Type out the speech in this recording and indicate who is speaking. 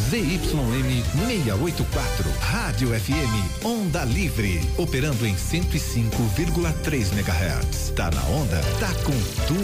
Speaker 1: ZYM 684, Rádio FM, Onda Livre, operando em 105,3 MHz. Tá na onda, tá com tudo.